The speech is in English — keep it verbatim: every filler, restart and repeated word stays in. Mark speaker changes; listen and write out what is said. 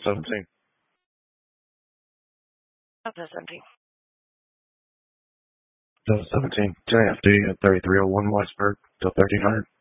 Speaker 1: seventeen.
Speaker 2: Delta seventeen.
Speaker 1: Delta seventeen. ten A F D at thirty-three oh one Whitesburg, till thirteen hundred.